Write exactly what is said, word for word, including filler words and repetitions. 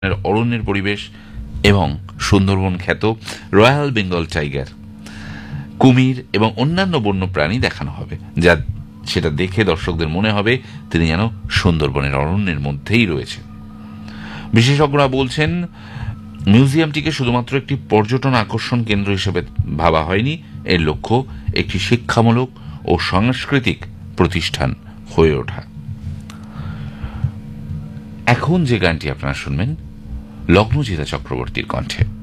অরণ্যের পরিবেশ এবং সুন্দরবন খ্যাত রয়্যাল বেঙ্গল টাইগার, কুমির এবং অন্যান্য বন্য প্রাণী দেখানো হবে, যা সেটা দেখে দর্শকদের মনে হবে তিনি যেন সুন্দরবনের অরণ্যের মধ্যেই রয়েছেন। বিশেষজ্ঞরা বলছেন, মিউজিয়ামটিকে শুধুমাত্র একটি পর্যটন আকর্ষণ কেন্দ্র হিসেবে ভাবা হয়নি, এর লক্ষ্য একটি শিক্ষামূলক ও সাংস্কৃতিক প্রতিষ্ঠান হয়ে ওঠা। এখন যে গানটি আপনারা শুনবেন লগ্নজিতা চক্রবর্তীর কণ্ঠে।